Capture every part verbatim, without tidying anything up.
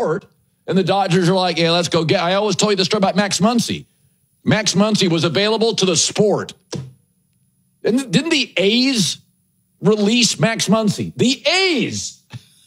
sport. And the Dodgers are like, yeah, let's go get. I always told you the story about Max Muncy. Max Muncy was available to the sport. And didn't the A's release Max Muncy? The A's.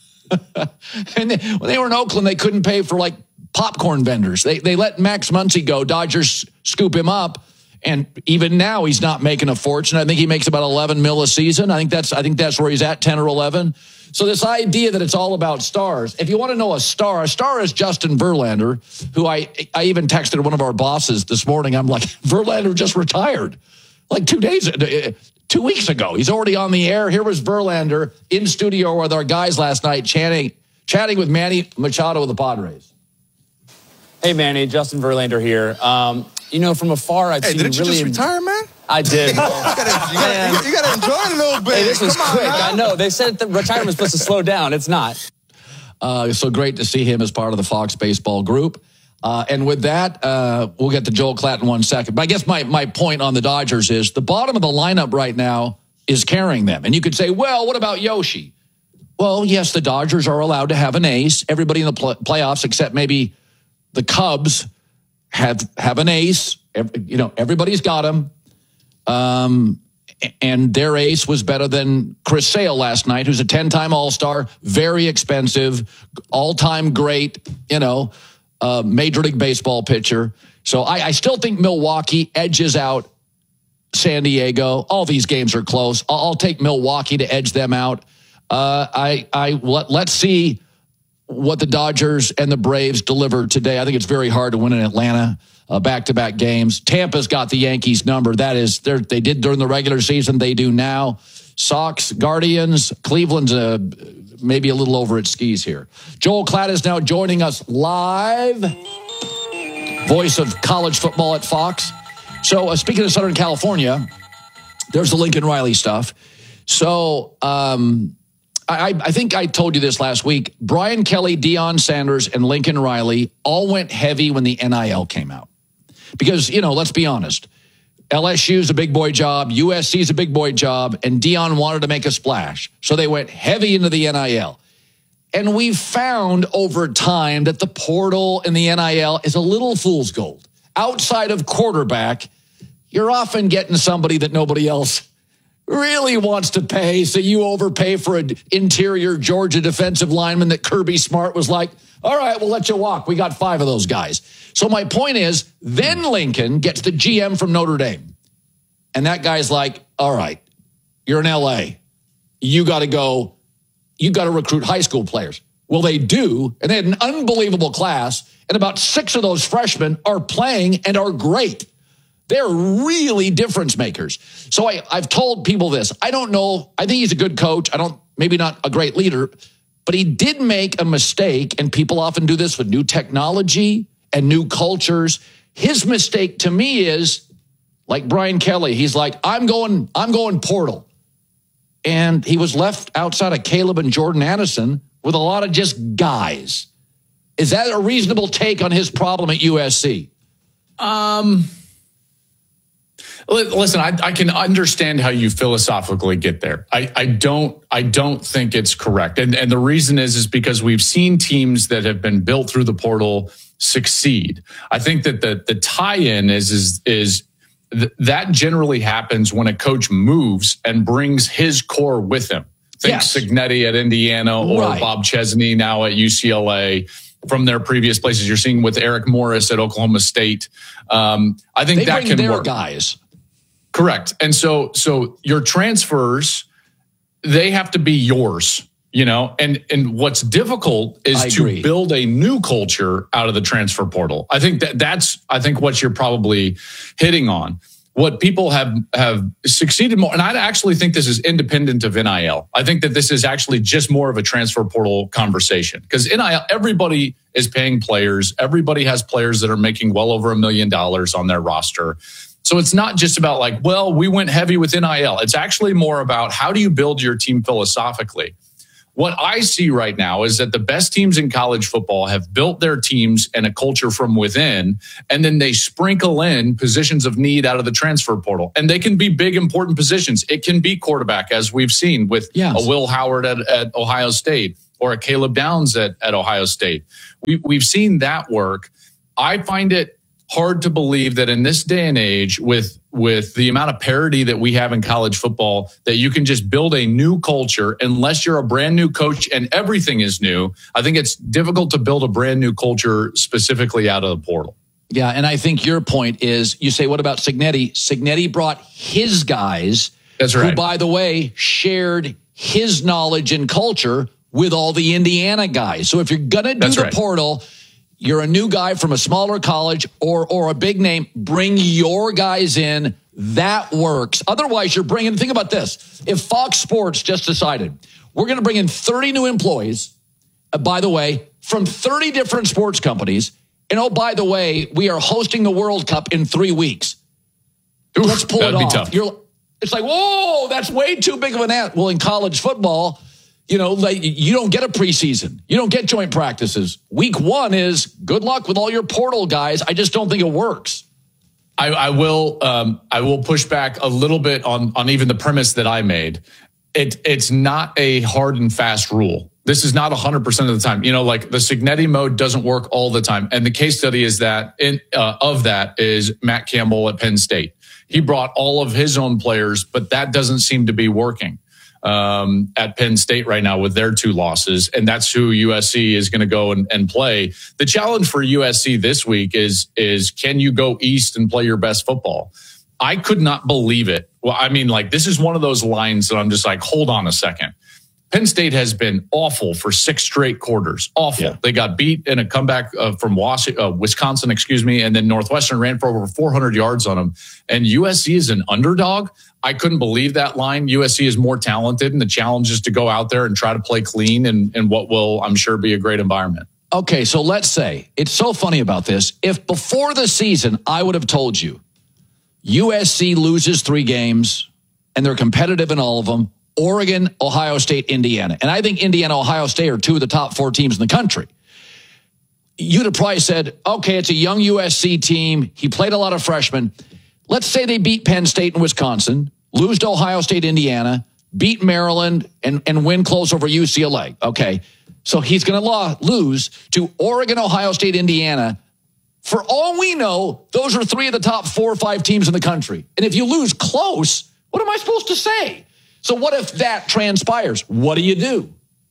And they, when they were in Oakland, they couldn't pay for like popcorn vendors. They they let Max Muncy go. Dodgers scoop him up. And even now, he's not making a fortune. I think he makes about eleven mil a season. I think that's I think that's where he's at, ten or eleven. So this idea that it's all about stars. If you want to know a star, a star is Justin Verlander, who I I even texted one of our bosses this morning. I'm like, Verlander just retired like two days, two weeks ago. He's already on the air. Here was Verlander in studio with our guys last night, chanting, chatting with Manny Machado of the Padres. Hey, Manny, Justin Verlander here. Um, you know, from afar, I've hey, seen didn't you really... just retire, man? I did. you got to enjoy it a little bit. Hey, this was Come quick. on, I know. They said that retirement was supposed to slow down. It's not. Uh, so great to see him as part of the Fox Baseball group. Uh, and with that, uh, we'll get to Joel Klatt in one second. But I guess my, my point on the Dodgers is the bottom of the lineup right now is carrying them. And you could say, well, what about Yoshi? Well, yes, the Dodgers are allowed to have an ace. Everybody in the play- playoffs except maybe the Cubs have have an ace. Every, you know, everybody's got him. Um, and their ace was better than Chris Sale last night, who's a ten-time All-Star, very expensive, all-time great, you know, uh, Major League Baseball pitcher. So I, I still think Milwaukee edges out San Diego. All these games are close. I'll, I'll take Milwaukee to edge them out. Uh, I, I let, let's see what the Dodgers and the Braves deliver today. I think it's very hard to win in Atlanta, uh, back-to-back games. Tampa's got the Yankees number. That is, they did during the regular season. They do now. Sox, Guardians, Cleveland's uh, maybe a little over its skis here. Joel Klatt is now joining us live. Voice of college football at Fox. So uh, speaking of Southern California, there's the Lincoln Riley stuff. So, um, I, I think I told you this last week. Brian Kelly, Deion Sanders, and Lincoln Riley all went heavy when the N I L came out. Because, you know, let's be honest. L S U's a big boy job. U S C's a big boy job. And Deion wanted to make a splash. So they went heavy into the N I L. And we've found over time that the portal and the N I L is a little fool's gold. Outside of quarterback, you're often getting somebody that nobody else really wants to pay, so you overpay for an interior Georgia defensive lineman that Kirby Smart was like, all right, we'll let you walk. We got five of those guys. So my point is, then Lincoln gets the G M from Notre Dame. And that guy's like, all right, you're in L A. You got to go, you got to recruit high school players. Well, they do, and they had an unbelievable class, and about six of those freshmen are playing and are great. They're really difference makers. So I, I've told people this. I don't know. I think he's a good coach. I don't, maybe not a great leader, but he did make a mistake. And people often do this with new technology and new cultures. His mistake to me is like Brian Kelly. He's like, I'm going, I'm going portal. And he was left outside of Caleb and Jordan Addison with a lot of just guys. Is that a reasonable take on his problem at U S C? Um, Listen, I, I can understand how you philosophically get there. I, I don't. I don't think it's correct, and and the reason is is because we've seen teams that have been built through the portal succeed. I think that the the tie-in is is is th- that generally happens when a coach moves and brings his core with him. Think Yes. Cignetti at Indiana or Right. Bob Chesney now at U C L A. From their previous places, you're seeing with Eric Morris at Oklahoma State. Um, I think They that bring can their work. guys. Correct. And so, so your transfers, they have to be yours, you know, and, and what's difficult is I to agree. build a new culture out of the transfer portal. I think that that's, I think what you're probably hitting on. What people have, have succeeded more. And I actually think this is independent of N I L. I think that this is actually just more of a transfer portal conversation because N I L, everybody is paying players. Everybody has players that are making well over a million dollars on their roster. So it's not just about like, well, we went heavy with N I L. It's actually more about how do you build your team philosophically? What I see right now is that the best teams in college football have built their teams and a culture from within, and then they sprinkle in positions of need out of the transfer portal. And they can be big, important positions. It can be quarterback, as we've seen with Yes. a Will Howard at, at Ohio State. or a Caleb Downs at, at Ohio State. We, we've seen that work. I find it hard to believe that in this day and age, with with the amount of parity that we have in college football, that you can just build a new culture unless you're a brand new coach and everything is new. I think it's difficult to build a brand new culture specifically out of the portal. Yeah, and I think your point is, you say, what about Cignetti? Cignetti brought his guys, That's right. who, by the way, shared his knowledge and culture with all the Indiana guys. So if you're going to do That's the right. portal, you're a new guy from a smaller college or or a big name, bring your guys in. That works. Otherwise, you're bringing, think about this. If Fox Sports just decided, we're going to bring in thirty new employees, uh, by the way, from thirty different sports companies, and oh, by the way, we are hosting the World Cup in three weeks. Oof, Let's pull it that'd be off. tough. You're, it's like, whoa, that's way too big of an ask. Well, in college football, you know, like, you don't get a preseason. You don't get joint practices. Week one is good luck with all your portal guys. I just don't think it works. I, I will um, I will push back a little bit on on even the premise that I made. It it's not a hard and fast rule. This is not one hundred percent of the time. You know, like the Cignetti mode doesn't work all the time. And the case study is that in uh, of that is Matt Campbell at Penn State. He brought all of his own players, but that doesn't seem to be working um, at Penn State right now with their two losses. And that's who U S C is going to go and, and play. The challenge for U S C this week is, is can you go east and play your best football? I could not believe it. Well, I mean, like, this is one of those lines that I'm just like, hold on a second. Penn State has been awful for six straight quarters. Awful. Yeah. They got beat in a comeback uh, from Was- uh, Wisconsin, excuse me, and then Northwestern ran for over four hundred yards on them. And U S C is an underdog. I couldn't believe that line. U S C is more talented, and the challenge is to go out there and try to play clean and, and what will, I'm sure, be a great environment. Okay, so let's say, it's so funny about this. If before the season, I would have told you, U S C loses three games, and they're competitive in all of them, Oregon, Ohio State, Indiana. And I think Indiana, Ohio State are two of the top four teams in the country. You'd have probably said, okay, it's a young U S C team. He played a lot of freshmen. Let's say they beat Penn State and Wisconsin, lose to Ohio State, Indiana, beat Maryland, and, and win close over U C L A. Okay, so he's going to lose to Oregon, Ohio State, Indiana. For all we know, those are three of the top four or five teams in the country. And if you lose close, what am I supposed to say? So what if that transpires? What do you do?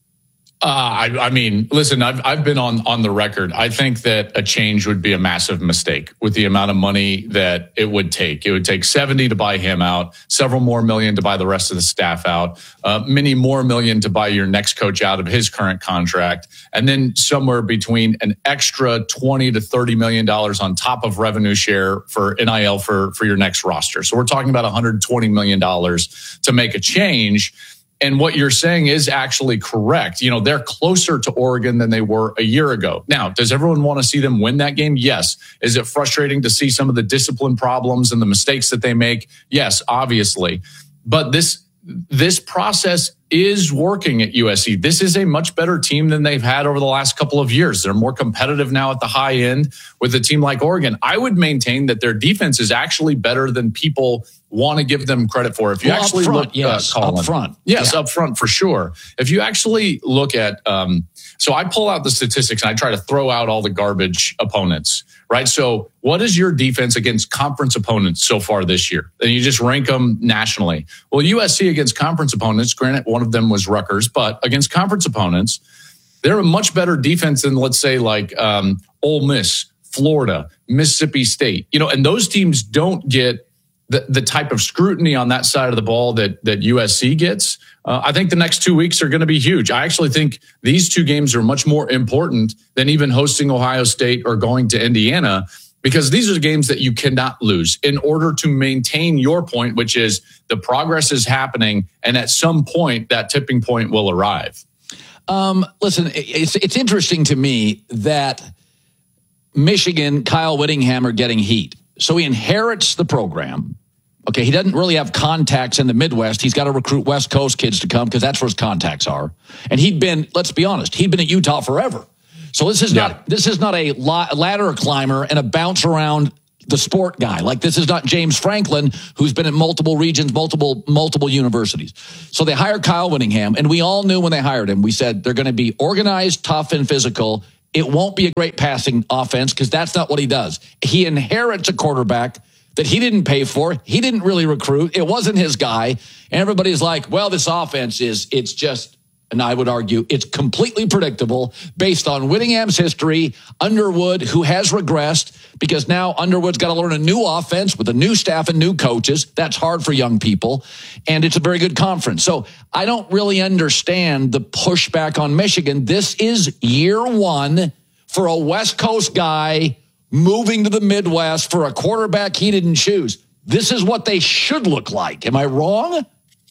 Uh, I, I mean, listen, I've I've been on on the record. I think that a change would be a massive mistake with the amount of money that it would take. It would take seventy to buy him out, several more million to buy the rest of the staff out, uh, many more million to buy your next coach out of his current contract, and then somewhere between an extra twenty to thirty million dollars on top of revenue share for N I L for for your next roster. So we're talking about one hundred twenty million dollars to make a change. And what you're saying is actually correct. You know, they're closer to Oregon than they were a year ago. Now, does everyone want to see them win that game? Yes. Is it frustrating to see some of the discipline problems and the mistakes that they make? Yes, obviously. But this this process is working at U S C. This is a much better team than they've had over the last couple of years. They're more competitive now at the high end with a team like Oregon. I would maintain that their defense is actually better than people want to give them credit for. If you well, actually up front, look, yes, uh, Colin, up front, yes, yeah. up front for sure. If you actually look at, um, so I pull out the statistics and I try to throw out all the garbage opponents, right? So what is your defense against conference opponents so far this year? And you just rank them nationally. Well, U S C against conference opponents, granted, one of them was Rutgers, but against conference opponents, they're a much better defense than, let's say, like um, Ole Miss, Florida, Mississippi State. You know, and those teams don't get the, the type of scrutiny on that side of the ball that that U S C gets. Uh, I think the next two weeks are going to be huge. I actually think these two games are much more important than even hosting Ohio State or going to Indiana, because these are the games that you cannot lose in order to maintain your point, which is the progress is happening, and at some point that tipping point will arrive. Um, listen, it's it's interesting to me that Michigan, Kyle Whittingham are getting heat. So he inherits the program. Okay, he doesn't really have contacts in the Midwest. He's got to recruit West Coast kids to come because that's where his contacts are. And he'd been, let's be honest, he'd been at Utah forever. So this is yeah. not this is not a ladder climber and a bounce around the sport guy. Like, this is not James Franklin, who's been in multiple regions, multiple, multiple universities. So they hire Kyle Whittingham, and we all knew when they hired him, we said they're going to be organized, tough, and physical. It won't be a great passing offense because that's not what he does. He inherits a quarterback that he didn't pay for. He didn't really recruit. It wasn't his guy. And everybody's like, well, this offense is, it's just, and I would argue it's completely predictable based on Whittingham's history, Underwood, who has regressed because now Underwood's got to learn a new offense with a new staff and new coaches. That's hard for young people. And it's a very good conference. So I don't really understand the pushback on Michigan. This is year one for a West Coast guy moving to the Midwest for a quarterback he didn't choose. This is what they should look like. Am I wrong?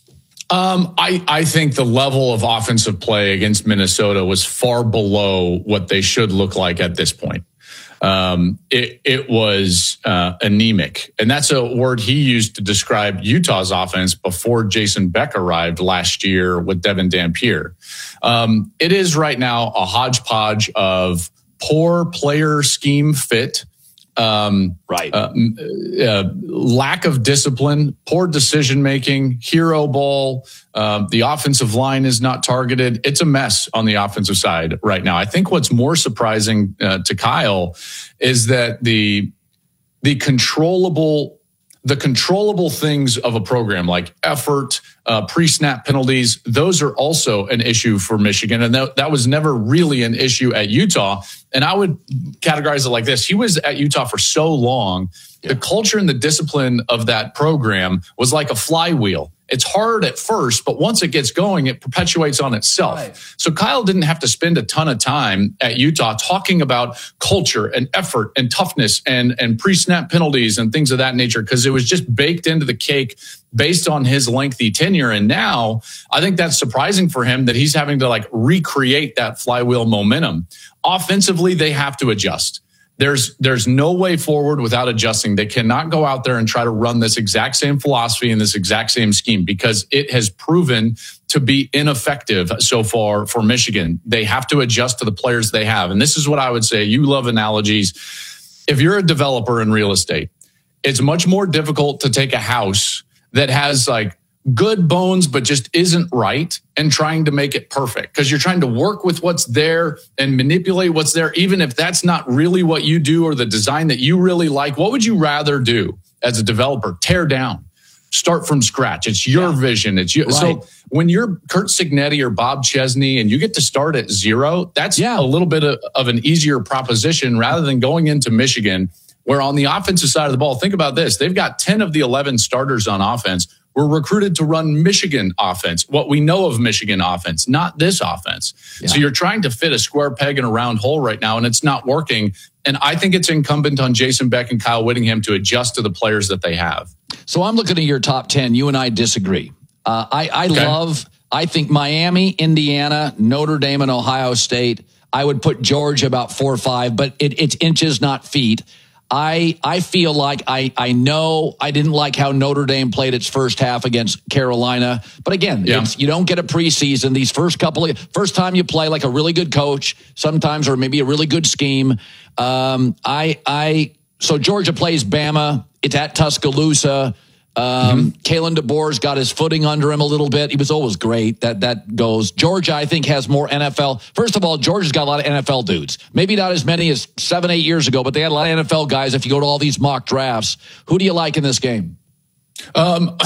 Um, I, I think the level of offensive play against Minnesota was far below what they should look like at this point. Um, it, it was uh, anemic. And that's a word he used to describe Utah's offense before Jason Beck arrived last year with Devin Dampier. Um, it is right now a hodgepodge of poor player scheme fit, um, right? Uh, uh, lack of discipline, poor decision making, hero ball. Um, the offensive line is not targeted. It's a mess on the offensive side right now. I think what's more surprising uh, to Kyle is that the the controllable. The controllable things of a program like effort, uh, pre-snap penalties, those are also an issue for Michigan. And that, that was never really an issue at Utah. And I would categorize it like this. He was at Utah for so long. Yeah. The culture and the discipline of that program was like a flywheel. It's hard at first, but once it gets going, it perpetuates on itself. Right. So Kyle didn't have to spend a ton of time at Utah talking about culture and effort and toughness and, and pre-snap penalties and things of that nature because it was just baked into the cake based on his lengthy tenure. And now I think that's surprising for him that he's having to like recreate that flywheel momentum. Offensively, they have to adjust. There's there's no way forward without adjusting. They cannot go out there and try to run this exact same philosophy and this exact same scheme because it has proven to be ineffective so far for Michigan. They have to adjust to the players they have. And this is what I would say. You love analogies. If you're a developer in real estate, it's much more difficult to take a house that has like good bones, but just isn't right and trying to make it perfect because you're trying to work with what's there and manipulate what's there, even if that's not really what you do or the design that you really like. What would you rather do as a developer? Tear down, start from scratch. It's your yeah. vision. It's you. Right. So when you're Kurt Signetti or Bob Chesney and you get to start at zero, that's yeah. a little bit of, of an easier proposition rather than going into Michigan, where on the offensive side of the ball, think about this. They've got ten of the eleven starters on offense were recruited to run Michigan offense, what we know of Michigan offense, not this offense. Yeah. So you're trying to fit a square peg in a round hole right now, and it's not working. And I think it's incumbent on Jason Beck and Kyle Whittingham to adjust to the players that they have. So I'm looking at your top ten. You and I disagree. Uh, I, I okay. love, I think Miami, Indiana, Notre Dame, and Ohio State. I would put Georgia about four or five, but it, it's inches, not feet. I I feel like I, I know I didn't like how Notre Dame played its first half against Carolina. But again, yeah. it's, you don't get a preseason. These first couple of, first time you play like a really good coach, sometimes, or maybe a really good scheme. Um, I I so Georgia plays Bama. It's at Tuscaloosa. Um, mm-hmm. Kalen DeBoer's got his footing under him a little bit. He was always great. That that goes. Georgia, I think, has more N F L. First of all, Georgia's got a lot of N F L dudes. Maybe not as many as seven, eight years ago, but they had a lot of N F L guys. If you go to all these mock drafts, who do you like in this game? Um,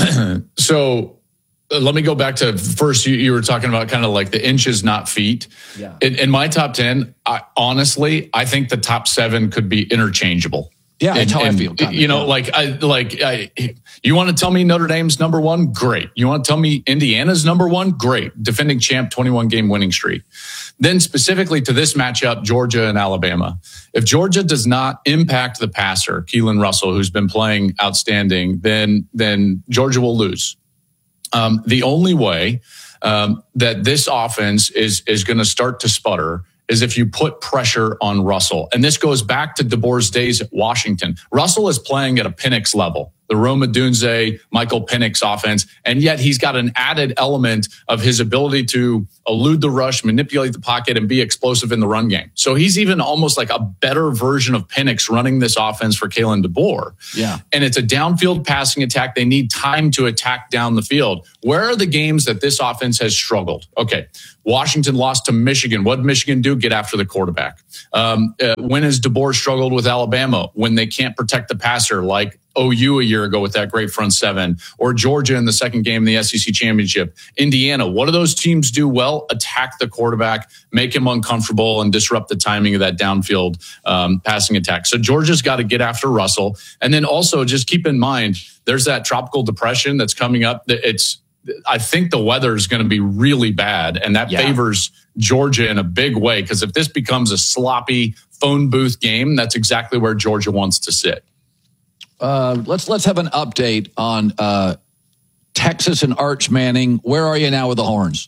so uh, let me go back to first. You, you were talking about kind of like the inches, not feet. Yeah. In, in my top ten, I, honestly, I think the top seven could be interchangeable. Yeah, that's and, how and, I feel. Kind you of, know, yeah. like, I, like, I, you want to tell me Notre Dame's number one? Great. You want to tell me Indiana's number one? Great. Defending champ, twenty-one game winning streak. Then specifically to this matchup, Georgia and Alabama. If Georgia does not impact the passer, Keelan Russell, who's been playing outstanding, then, then Georgia will lose. Um, the only way, um, that this offense is, is going to start to sputter is if you put pressure on Russell. And this goes back to DeBoer's days at Washington. Russell is playing at a Penix level. the Rome Odunze, Michael Penix offense. And yet he's got an added element of his ability to elude the rush, manipulate the pocket, and be explosive in the run game. So he's even almost like a better version of Penix running this offense for Kalen DeBoer. Yeah. And it's a downfield passing attack. They need time to attack down the field. Where are the games that this offense has struggled? Okay. Washington lost to Michigan. What did Michigan do? Get after the quarterback. Um, uh, when has DeBoer struggled with Alabama? When they can't protect the passer, like O U a year ago with that great front seven, or Georgia in the second game in the S E C championship. Indiana, what do those teams do well? Attack the quarterback, make him uncomfortable, and disrupt the timing of that downfield um, passing attack. So Georgia's got to get after Russell. And then also just keep in mind, there's that tropical depression that's coming up. It's I think the weather is going to be really bad, and that yeah. favors Georgia in a big way, because if this becomes a sloppy phone booth game, that's exactly where Georgia wants to sit. Uh, let's let's have an update on uh, Texas and Arch Manning. Where are you now with the Horns?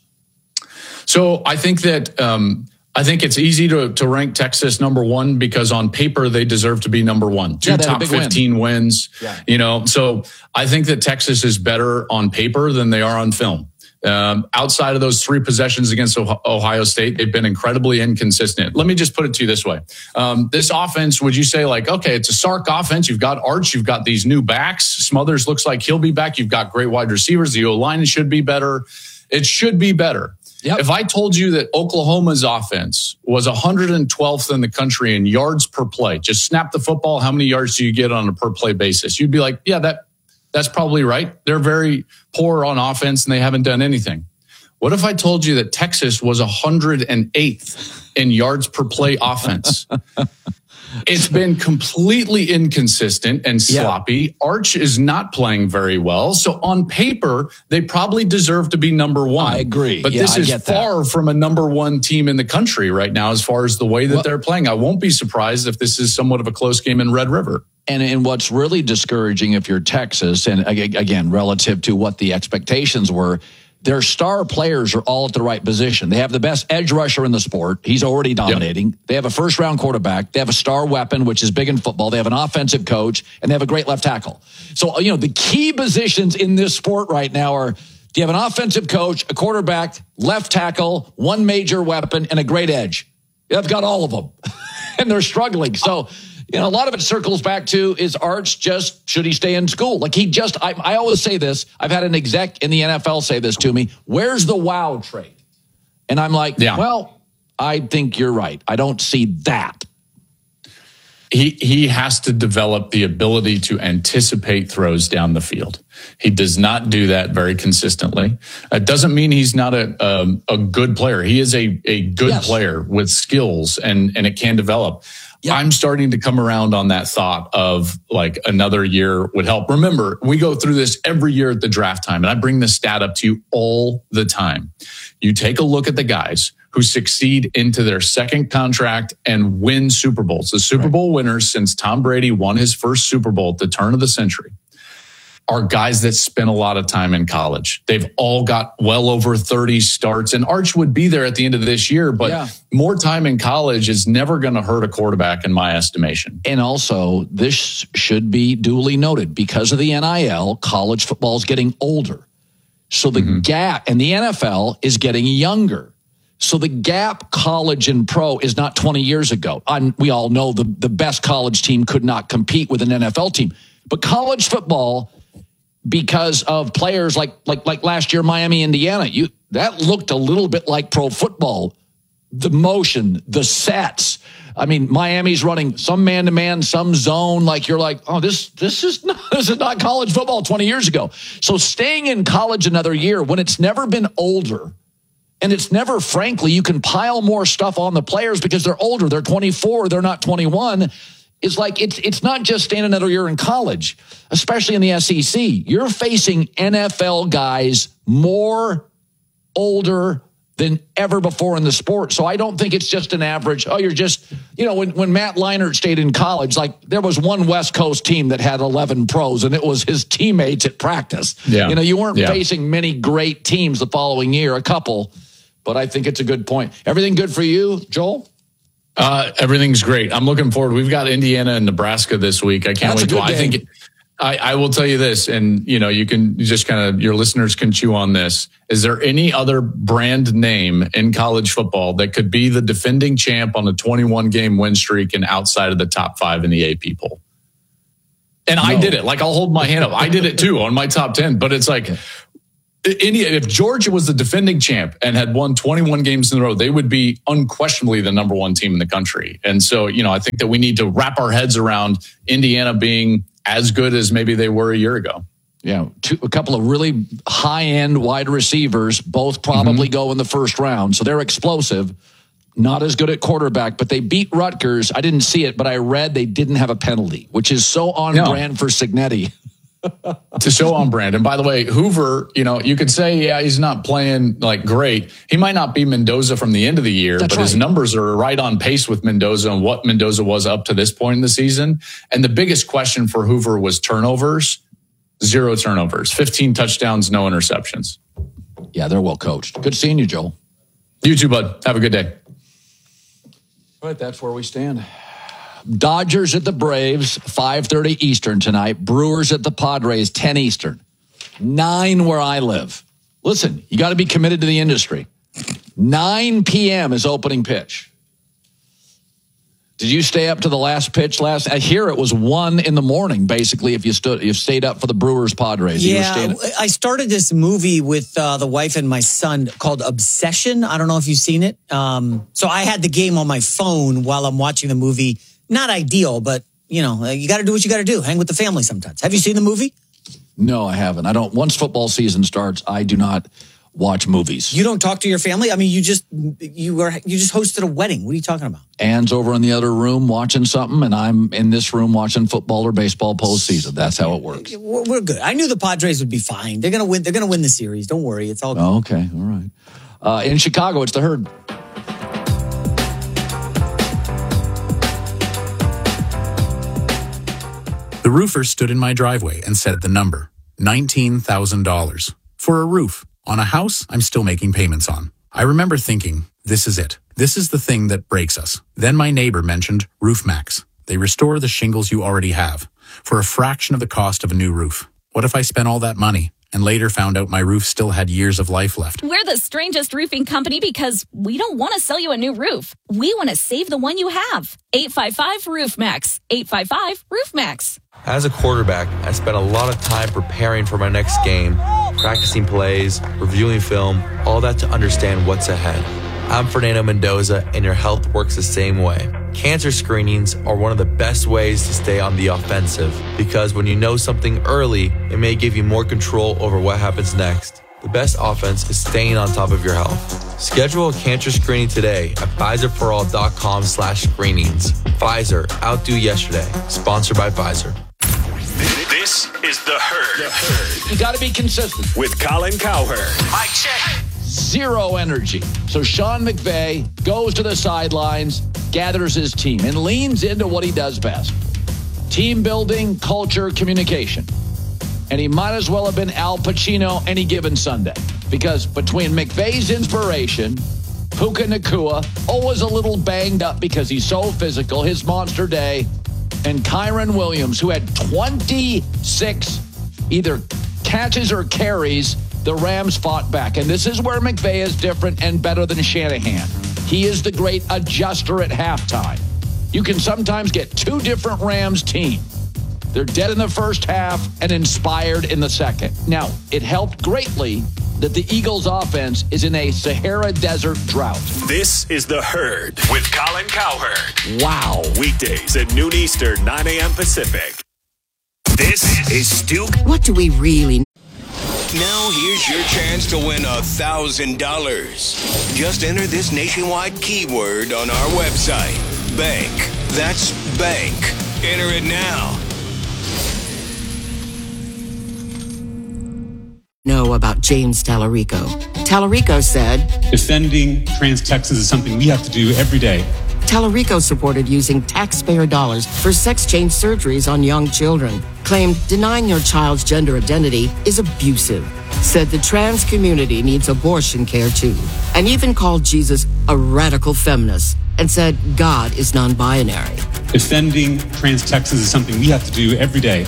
So I think that um, I think it's easy to to rank Texas number one because on paper they deserve to be number one. Two yeah, top fifteen win. wins. Yeah. You know, so I think that Texas is better on paper than they are on film. Um, outside of those three possessions against Ohio State, they've been incredibly inconsistent. Let me just put it to you this way. Um, this offense, would you say like, okay, it's a Sark offense. You've got Arch. You've got these new backs. Smothers looks like he'll be back. You've got great wide receivers. The O-line should be better. It should be better. Yep. If I told you that Oklahoma's offense was one hundred twelfth in the country in yards per play, just snap the football, how many yards do you get on a per play basis? You'd be like, yeah, that that's probably right. They're very poor on offense and they haven't done anything. What if I told you that Texas was one hundred eighth in yards per play offense? It's been completely inconsistent and sloppy. Yeah. Arch is not playing very well. So on paper, they probably deserve to be number one. I agree. But yeah, this I is far from a number one team in the country right now as far as the way that well, they're playing. I won't be surprised if this is somewhat of a close game in Red River. And, and what's really discouraging if you're Texas, and again, relative to what the expectations were, their star players are all at the right position. They have the best edge rusher in the sport. He's already dominating. Yep. They have a first-round quarterback. They have a star weapon, which is big in football. They have an offensive coach, and they have a great left tackle. So, you know, the key positions in this sport right now are, do you have an offensive coach, a quarterback, left tackle, one major weapon, and a great edge? They've got all of them, and they're struggling. So, you know, a lot of it circles back to, is Arch just, should he stay in school? Like he just, I, I always say this, I've had an exec in the N F L say this to me, where's the wow trade? And I'm like, yeah. well, I think you're right. I don't see that. He he has to develop the ability to anticipate throws down the field. He does not do that very consistently. It doesn't mean he's not a um, a good player. He is a a good yes. player with skills, and and it can develop. Yep. I'm starting to come around on that thought of like another year would help. Remember, we go through this every year at the draft time, and I bring this stat up to you all the time. You take a look at the guys who succeed into their second contract and win Super Bowls. The Super right. Bowl winners since Tom Brady won his first Super Bowl at the turn of the century are guys that spent a lot of time in college. They've all got well over thirty starts, and Arch would be there at the end of this year, but yeah. more time in college is never going to hurt a quarterback in my estimation. And also, this should be duly noted, because of the N I L, college football is getting older. So the mm-hmm. gap, and the N F L is getting younger. So the gap college and pro is not twenty years ago. I'm, we all know the, the best college team could not compete with an N F L team. But college football, because of players like like like last year, Miami, Indiana, you that looked a little bit like pro football. The motion, the sets. I mean, Miami's running some man-to-man, some zone. Like you're like, oh, this this is not, this is not college football twenty years ago. So staying in college another year when it's never been older, and it's never, frankly, you can pile more stuff on the players because they're older. They're twenty-four. They're not twenty-one. It's like it's it's not just staying another year in college, especially in the S E C. You're facing N F L guys more older than ever before in the sport. So I don't think it's just an average, oh, you're just, you know, when, when Matt Leinart stayed in college, like there was one West Coast team that had eleven pros, and it was his teammates at practice. Yeah. You know, you weren't yeah. facing many great teams the following year, a couple, but I think it's a good point. Everything good for you, Joel? Uh, everything's great. I'm looking forward. We've got Indiana and Nebraska this week. I can't That's wait to. I think. I, I will tell you this, and you know, you can just kind of, your listeners can chew on this. Is there any other brand name in college football that could be the defending champ on a twenty-one game win streak and outside of the top five in the A P poll? And no. I did it. Like, I'll hold my hand up. I did it too on my top ten, but it's like, any, if Georgia was the defending champ and had won twenty-one games in a row, they would be unquestionably the number one team in the country. And so, you know, I think that we need to wrap our heads around Indiana being as good as maybe they were a year ago. Yeah, two, a couple of really high-end wide receivers, both probably mm-hmm. go in the first round. So they're explosive, not as good at quarterback, but they beat Rutgers. I didn't see it, but I read they didn't have a penalty, which is so on no. brand for Cignetti. To show on brand. And by the way, Hoover, you know, you could say, yeah, he's not playing like great. He might not be Mendoza from the end of the year, That's but right. his numbers are right on pace with Mendoza and what Mendoza was up to this point in the season. And the biggest question for Hoover was turnovers, zero turnovers, fifteen touchdowns, no interceptions. Yeah, they're well coached. Good seeing you, Joel. You too, bud. Have a good day. All right, that's where we stand. Dodgers at the Braves, five thirty Eastern tonight. Brewers at the Padres, ten Eastern. nine where I live. Listen, you got to be committed to the industry. nine p.m. is opening pitch. Did you stay up to the last pitch last? I hear it was one in the morning, basically, if you stood, you stayed up for the Brewers Padres. Yeah, I started this movie with uh, the wife and my son called Obsession. I don't know if you've seen it. Um, so I had the game on my phone while I'm watching the movie. Not ideal, but, you know, you got to do what you got to do. Hang with the family sometimes. Have you seen the movie? No, I haven't. I don't. Once football season starts, I do not watch movies. You don't talk to your family? I mean, you just you were you just hosted a wedding. What are you talking about? Anne's over in the other room watching something, and I'm in this room watching football or baseball postseason. That's how it works. We're good. I knew the Padres would be fine. They're gonna win. They're gonna win the series. Don't worry. It's all good. Oh, okay. All right. Uh, in Chicago, it's the Herd. The roofer stood in my driveway and said the number, nineteen thousand dollars. For a roof on a house I'm still making payments on. I remember thinking, this is it. This is the thing that breaks us. Then my neighbor mentioned RoofMax. They restore the shingles you already have for a fraction of the cost of a new roof. What if I spent all that money and later found out my roof still had years of life left? We're the strangest roofing company because we don't want to sell you a new roof. We want to save the one you have. eight five five roof max. eight five five roof max. As a quarterback, I spent a lot of time preparing for my next game, practicing plays, reviewing film, all that to understand what's ahead. I'm Fernando Mendoza, and your health works the same way. Cancer screenings are one of the best ways to stay on the offensive because when you know something early, it may give you more control over what happens next. The best offense is staying on top of your health. Schedule a cancer screening today at Pfizerforall.com slash screenings. Pfizer, outdo yesterday. Sponsored by Pfizer. This is The Herd. The Herd. You got to be consistent. With Colin Cowherd. Mic check. Zero energy. So Sean McVay goes to the sidelines, gathers his team, and leans into what he does best. Team building, culture, communication. And he might as well have been Al Pacino any given Sunday. Because between McVay's inspiration, Puka Nacua, always a little banged up because he's so physical, his monster day, and Kyron Williams, who had twenty-six either catches or carries, the Rams fought back. And this is where McVay is different and better than Shanahan. He is the great adjuster at halftime. You can sometimes get two different Rams teams. They're dead in the first half and inspired in the second. Now, it helped greatly that the Eagles' offense is in a Sahara Desert drought. This is The Herd with Colin Cowherd. Wow. Weekdays at noon Eastern, nine a.m. Pacific. This is Stu. What do we really need? Now here's your chance to win a thousand dollars. Just enter this nationwide keyword on our website. Bank. That's bank. Enter it now. Know about James Tallarico. Tallarico said, defending trans Texas is something we have to do every day. Tallarico supported using taxpayer dollars for sex change surgeries on young children. Claimed denying your child's gender identity is abusive. Said the trans community needs abortion care too. And even called Jesus a radical feminist. And said God is non-binary. Defending trans Texas is something we have to do every day.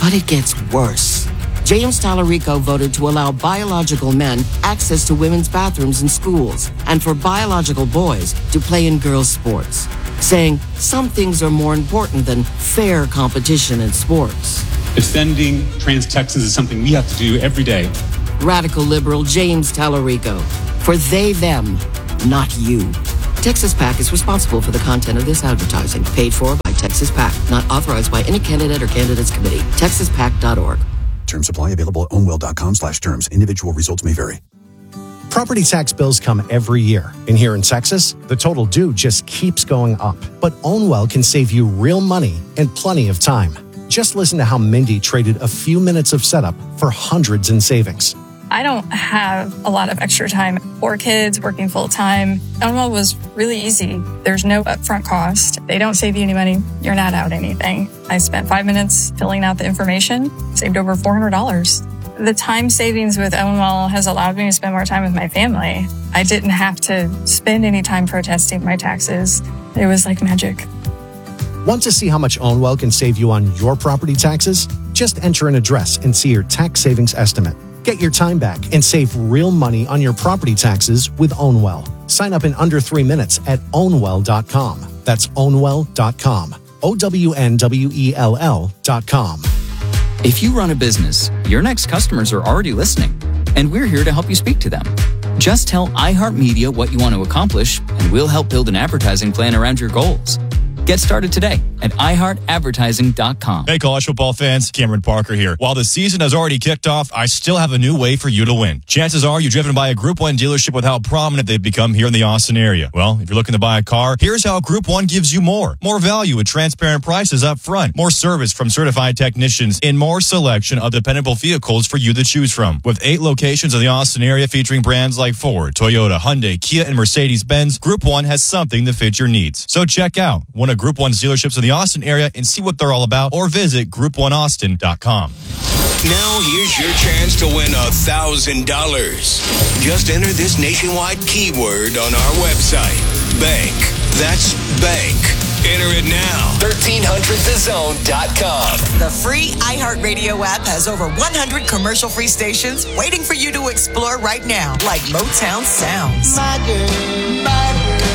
But it gets worse. James Tallarico voted to allow biological men access to women's bathrooms in schools and for biological boys to play in girls' sports, saying some things are more important than fair competition in sports. Defending trans Texans is something we have to do every day. Radical liberal James Tallarico. For they, them, not you. Texas PAC is responsible for the content of this advertising, paid for by Texas PAC, not authorized by any candidate or candidates committee. texas pac dot org. Terms apply. Available at ownwell dot com slash terms. Individual results may vary. Property tax bills come every year. And here in Texas, the total due just keeps going up. But Ownwell can save you real money and plenty of time. Just listen to how Mindy traded a few minutes of setup for hundreds in savings. I don't have a lot of extra time. Four kids, working full time. Ownwell was really easy. There's no upfront cost. They don't save you any money. You're not out anything. I spent five minutes filling out the information, saved over four hundred dollars. The time savings with Ownwell has allowed me to spend more time with my family. I didn't have to spend any time protesting my taxes. It was like magic. Want to see how much Ownwell can save you on your property taxes? Just enter an address and see your tax savings estimate. Get your time back and save real money on your property taxes with Ownwell. Sign up in under three minutes at ownwell dot com. That's ownwell dot com. O W N W E L L dot com. If you run a business, your next customers are already listening, and we're here to help you speak to them. Just tell iHeartMedia what you want to accomplish, and we'll help build an advertising plan around your goals. Get started today at i heart advertising dot com. Hey, college football fans, Cameron Parker here. While the season has already kicked off, I still have a new way for you to win. Chances are you're driven by a Group one dealership with how prominent they've become here in the Austin area. Well, if you're looking to buy a car, here's how Group one gives you more. More value with transparent prices up front. More service from certified technicians and more selection of dependable vehicles for you to choose from. With eight locations in the Austin area featuring brands like Ford, Toyota, Hyundai, Kia, and Mercedes-Benz, Group one has something to fit your needs. So check out one of Group one's dealerships in the Austin area and see what they're all about, or visit group one austin dot com. Now here's your chance to win a thousand dollars. Just enter this nationwide keyword on our website. Bank. That's bank. Enter it now. thirteen hundred the zone dot com. The free iHeartRadio app has over one hundred commercial-free stations waiting for you to explore right now, like Motown Sounds. My girl, my girl.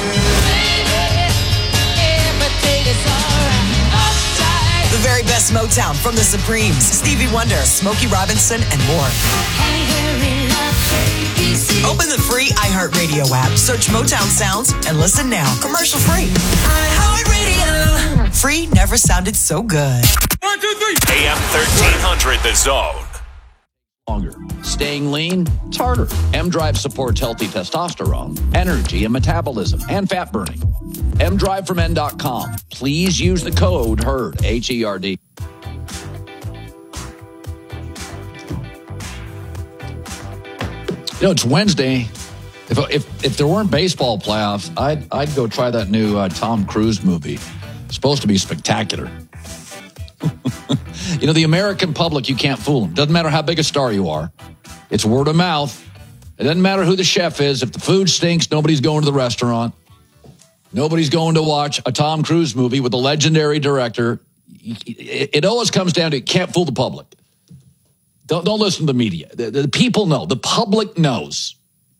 The very best Motown from the Supremes, Stevie Wonder, Smokey Robinson, and more. Open the free iHeartRadio app, search Motown Sounds, and listen now. Commercial free. iHeartRadio. Free never sounded so good. One, two, three. A M thirteen hundred The Zone. Longer. Staying lean, it's harder. M-Drive supports healthy testosterone, energy and metabolism, and fat burning. M drive from N dot com. Please use the code HERD, H E R D. You know, it's Wednesday. If if if there weren't baseball playoffs, I'd I'd go try that new uh, Tom Cruise movie. It's supposed to be spectacular. You know, the American public, you can't fool them. Doesn't matter how big a star you are. It's word of mouth. It doesn't matter who the chef is. If the food stinks, nobody's going to the restaurant. Nobody's going to watch a Tom Cruise movie with a legendary director. It always comes down to, you can't fool the public. Don't, don't listen to the media. The, the people know. The public knows.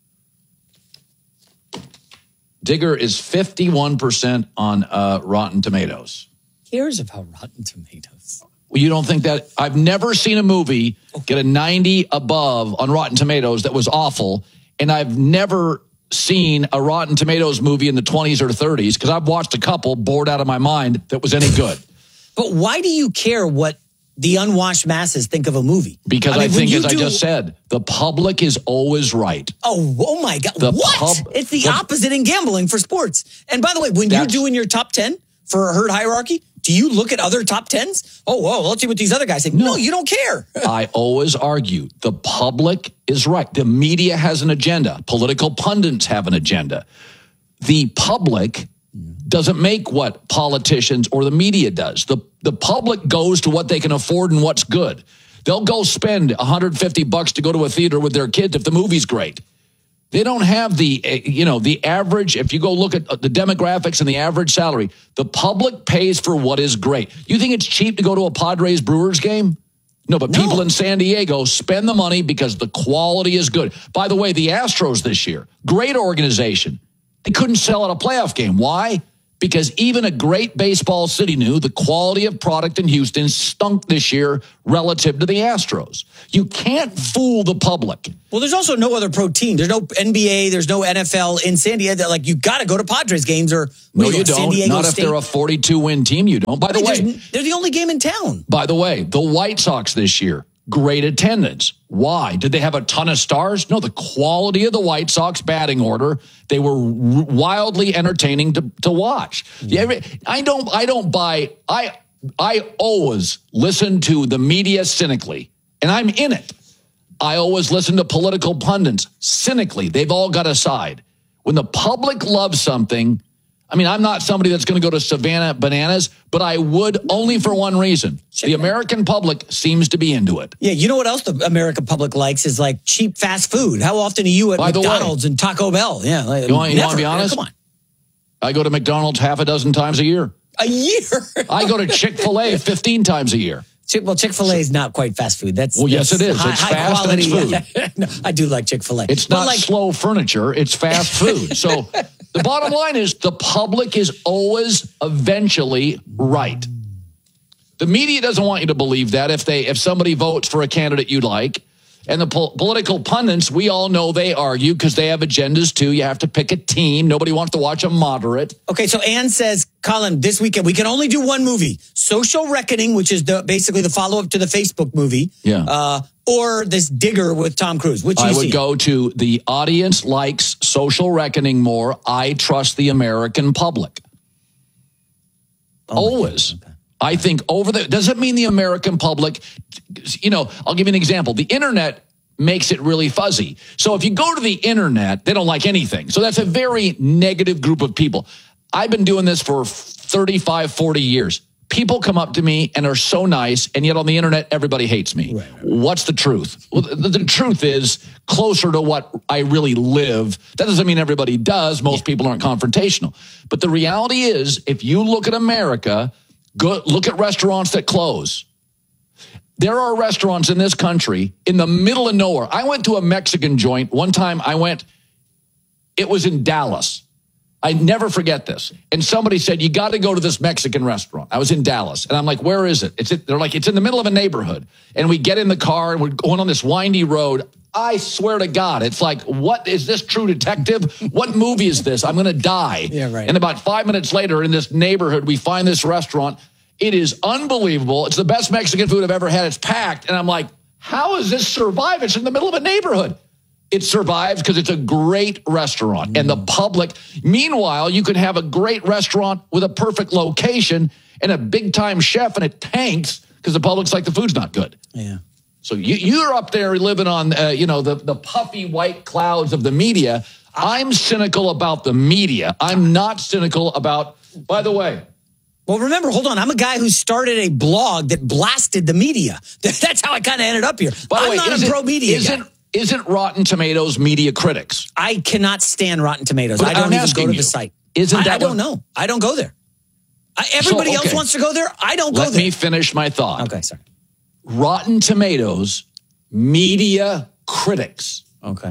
Digger is fifty-one percent on uh, Rotten Tomatoes. Who cares about Rotten Tomatoes? Well, you don't think that? I've never seen a movie get a ninety above on Rotten Tomatoes that was awful, and I've never seen a Rotten Tomatoes movie in the twenties or thirties, because I've watched a couple, bored out of my mind, that was any good. But why do you care what the unwashed masses think of a movie? Because I, I, mean, I think, as do... I just said, the public is always right. Oh, oh my God. The what? pub- it's the, the opposite in gambling for sports. And by the way, when That's... you're doing your top ten for a herd hierarchy, do you look at other top tens? Oh, whoa, let's see what these other guys think. No, no you don't care. I always argue the public is right. The media has an agenda. Political pundits have an agenda. The public doesn't make what politicians or the media does. The, the public goes to what they can afford and what's good. They'll go spend one hundred fifty bucks to go to a theater with their kids if the movie's great. They don't have the, you know, the average, if you go look at the demographics and the average salary, the public pays for what is great. You think it's cheap to go to a Padres Brewers game? No, but people in San Diego spend the money because the quality is good. By the way, the Astros this year, great organization. They couldn't sell out a playoff game. Why? Because even a great baseball city knew the quality of product in Houston stunk this year relative to the Astros. You can't fool the public. Well, there's also no other pro team. There's no N B A. There's no N F L in San Diego. Like, you got to go to Padres games or no, you, you San don't. Diego Not State. if they're a forty-two win team. You don't. By the Wait, way, they're the only game in town. By the way, the White Sox this year, great attendance. Why? Did they have a ton of stars? No, the quality of the White Sox batting order, they were r- wildly entertaining to, to watch. Yeah, I don't I don't buy I I always listen to the media cynically, and I'm in it. I always listen to political pundits cynically. They've all got a side. When the public loves something, I mean, I'm not somebody that's going to go to Savannah Bananas, but I would only for one reason. The American public seems to be into it. Yeah, you know what else the American public likes is like cheap fast food. How often are you at By the McDonald's way, and Taco Bell? Yeah, like, you want, you want to never. be honest? Yeah, come on. I go to McDonald's half a dozen times a year. A year? I go to Chick-fil-A fifteen times a year. Chick- well, Chick-fil-A is not quite fast food. That's well, yes, that's it is. High, It's high fast quality. and it's food. no, I do like Chick-fil-A. It's But not like, slow furniture. It's fast food. So the bottom line is the public is always eventually right. The media doesn't want you to believe that if they if somebody votes for a candidate you like. And the po- political pundits, we all know they argue because they have agendas too. You have to pick a team. Nobody wants to watch a moderate. Okay, so Ann says, Colin, this weekend we can only do one movie: Social Reckoning, which is the basically the follow-up to the Facebook movie. Yeah. Uh, or this Digger with Tom Cruise. Which I you would see? go to the audience likes Social Reckoning more. I trust the American public. Oh Always. Okay. I think over the, doesn't mean the American public, you know, I'll give you an example. The internet makes it really fuzzy. So if you go to the internet, they don't like anything. So that's a very negative group of people. I've been doing this for thirty-five, forty years. People come up to me and are so nice, and yet on the internet, everybody hates me. Right, right. What's the truth? Well, the, the truth is closer to what I really live. That doesn't mean everybody does. Most people aren't confrontational. But the reality is, if you look at America, go look at restaurants that close. There are restaurants in this country in the middle of nowhere. I went to a Mexican joint. One time I went, it was in Dallas. I never forget this. And somebody said, you got to go to this Mexican restaurant. I was in Dallas. And I'm like, where is it? It's They're like, it's in the middle of a neighborhood. And we get in the car and we're going on this windy road. I swear to God, it's like, what is this, True Detective? What movie is this? I'm going to die. Yeah, right. And about five minutes later in this neighborhood, we find this restaurant. It is unbelievable. It's the best Mexican food I've ever had. It's packed. And I'm like, how does this survive? It's in the middle of a neighborhood. It survives because it's a great restaurant. Mm. And the public, meanwhile, you could have a great restaurant with a perfect location and a big-time chef, and it tanks because the public's like, the food's not good. Yeah. So you, you're up there living on, uh, you know, the, the puffy white clouds of the media. I'm cynical about the media. I'm not cynical about, by the way, well, remember, hold on. I'm a guy who started a blog that blasted the media. That's how I kind of ended up here. By the I'm way, not a isn't- pro-media isn't, guy. Isn't Rotten Tomatoes media critics? I cannot stand Rotten Tomatoes. But I don't I'm even asking go to you, the site. Isn't I, that I don't what- know. I don't go there. I, everybody So, okay. else wants to go there. I don't go Let there. me finish my thought. Okay, sorry. Rotten Tomatoes media critics. Okay.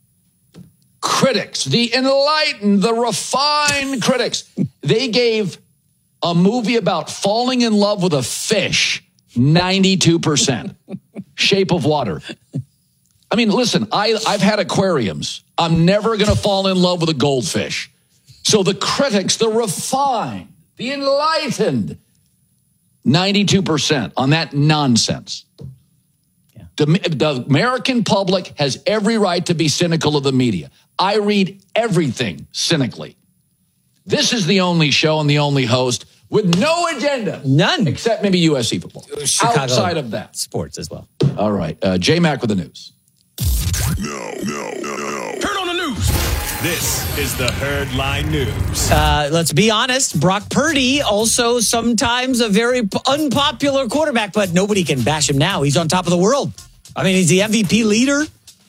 Critics, the enlightened, the refined critics. They gave a movie about falling in love with a fish ninety-two percent. Shape of Water. I mean, listen, I, I've had aquariums. I'm never going to fall in love with a goldfish. So the critics, the refined, the enlightened, ninety-two percent on that nonsense. Yeah. The, the American public has every right to be cynical of the media. I read everything cynically. This is the only show and the only host with no agenda. None. Except maybe U S C football. Chicago Outside of that. Sports as well. All right. Uh, J-Mac with the news. No, no, no, no. Turn on the news. This is the Herd Line News. Uh, let's be honest. Brock Purdy, also sometimes a very p- unpopular quarterback, but nobody can bash him now. He's on top of the world. I mean, he's the M V P leader.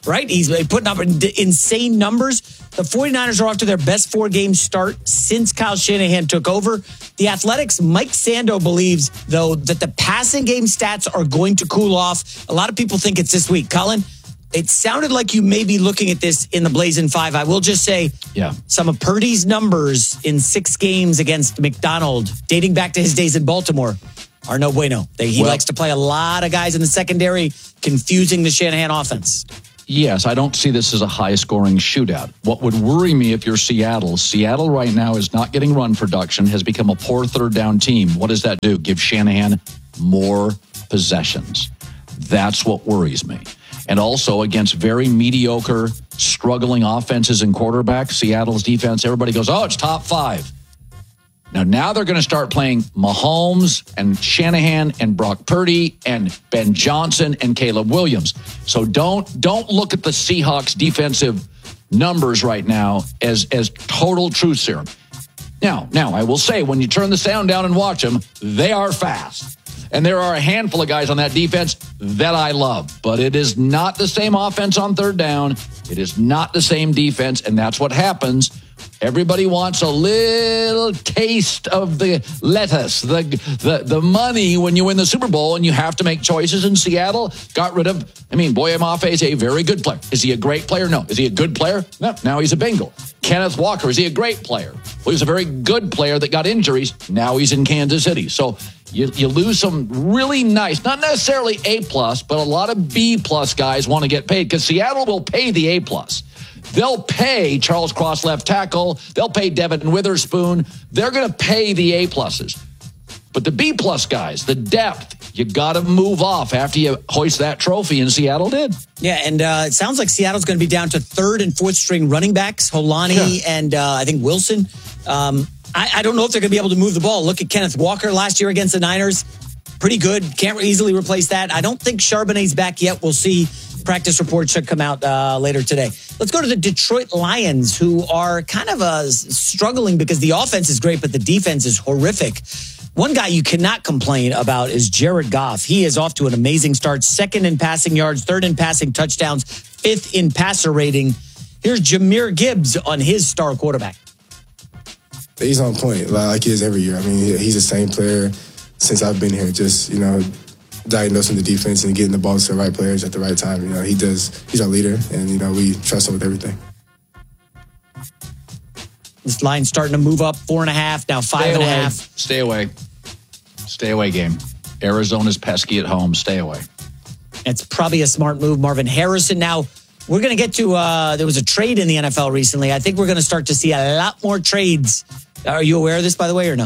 right? He's putting up insane numbers. The 49ers are off to their best four-game start since Kyle Shanahan took over. The Athletics' Mike Sando believes, though, that the passing game stats are going to cool off. A lot of people think it's this week. Colin, it sounded like you may be looking at this in the Blazing Five. I will just say yeah. some of Purdy's numbers in six games against McDonald, dating back to his days in Baltimore, are no bueno. They, he well, likes to play a lot of guys in the secondary, confusing the Shanahan offense. Yes, I don't see this as a high-scoring shootout. What would worry me if you're Seattle, Seattle right now is not getting run production, has become a poor third-down team. What does that do? Give Shanahan more possessions. That's what worries me. And also against very mediocre, struggling offenses and quarterbacks, Seattle's defense, everybody goes, oh, it's top five. Now, now they're going to start playing Mahomes and Shanahan and Brock Purdy and Ben Johnson and Caleb Williams. So don't don't look at the Seahawks defensive numbers right now as as total truth serum. Now, now I will say, when you turn the sound down and watch them, they are fast. And there are a handful of guys on that defense that I love. But it is not the same offense on third down. It is not the same defense, and that's what happens. Everybody wants a little taste of the lettuce, the, the the money when you win the Super Bowl, and you have to make choices. In Seattle, got rid of, I mean, Boye Mafe is a very good player. Is he a great player? No. Is he a good player? No. Now he's a Bengal. Kenneth Walker, is he a great player? Well, he was a very good player that got injuries. Now he's in Kansas City. So you, you lose some really nice, not necessarily A-plus, but a lot of B-plus guys want to get paid because Seattle will pay the A-plus. They'll pay Charles Cross left tackle. They'll pay Devin Witherspoon. They're going to pay the A-pluses. But the B-plus guys, the depth, you got to move off after you hoist that trophy, and Seattle did. Yeah, and uh, it sounds like Seattle's going to be down to third and fourth string running backs, Holani yeah. and uh, I think Wilson. Um, I, I don't know if they're going to be able to move the ball. Look at Kenneth Walker last year against the Niners. Pretty good. Can't easily replace that. I don't think Charbonnet's back yet. We'll see. Practice report should come out uh, later today. Let's go to the Detroit Lions, who are kind of uh, struggling because the offense is great, but the defense is horrific. One guy you cannot complain about is Jared Goff. He is off to an amazing start. Second in passing yards, third in passing touchdowns, fifth in passer rating. Here's Jahmyr Gibbs on his star quarterback. He's on point, like he is every year. I mean, he's the same player since I've been here. Just, you know, diagnosing the defense and getting the ball to the right players at the right time. You know, he does. He's our leader, and, you know, we trust him with everything. This line's starting to move up, four and a half, now five Stay and away. a half. Stay away. Stay away game. Arizona's pesky at home. Stay away. It's probably a smart move. Marvin Harrison. Now, we're going to get to, uh, there was a trade in the N F L recently. I think we're going to start to see a lot more trades. Are you aware of this, by the way, or no?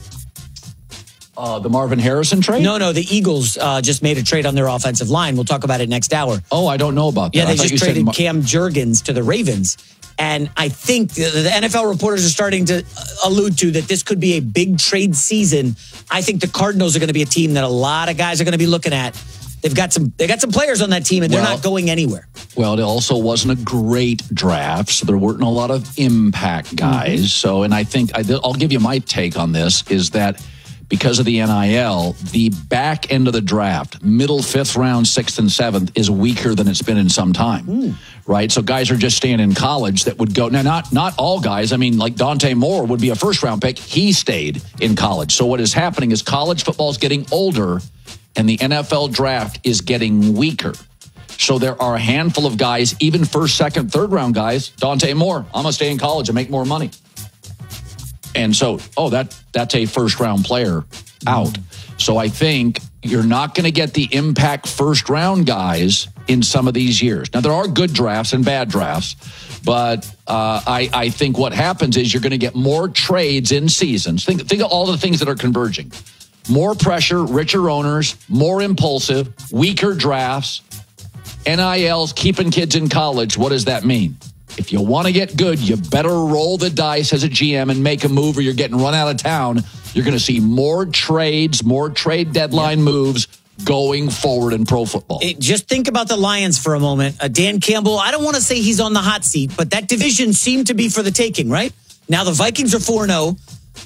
Uh, the Marvin Harrison trade? No, no. The Eagles uh, just made a trade on their offensive line. We'll talk about it next hour. Oh, I don't know about that. Yeah, they I thought just you traded Mar- Cam Jurgens to the Ravens. And I think the, the N F L reporters are starting to allude to that this could be a big trade season. I think the Cardinals are going to be a team that a lot of guys are going to be looking at. They've got some they got some players on that team, and they're well, not going anywhere. Well, it also wasn't a great draft, so there weren't a lot of impact guys. Mm-hmm. So, and I think I, I'll give you my take on this is that because of the N I L, the back end of the draft, middle fifth round, sixth and seventh, is weaker than it's been in some time. Mm. Right? So guys are just staying in college that would go. Now, not not all guys. I mean, like Dante Moore would be a first round pick. He stayed in college. So what is happening is college football is getting older and the N F L draft is getting weaker. So there are a handful of guys, even first, second, third round guys. Dante Moore, I'm going to stay in college and make more money. And so, oh, that that's a first round player out. So I think you're not going to get the impact first round guys in some of these years. Now, there are good drafts and bad drafts, but uh, I, I think what happens is you're going to get more trades in seasons. Think, think of all the things that are converging. More pressure, richer owners, more impulsive, weaker drafts, N I Ls, keeping kids in college. What does that mean? If you want to get good, you better roll the dice as a G M and make a move or you're getting run out of town. You're going to see more trades, more trade deadline yeah. moves going forward in pro football. It, just think about the Lions for a moment. Uh, Dan Campbell, I don't want to say he's on the hot seat, but that division seemed to be for the taking, right? Now the Vikings are four and oh.